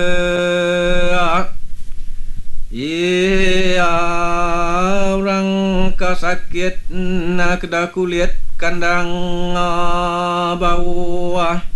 Iya orang kasakit na kedah kulit kandang bawah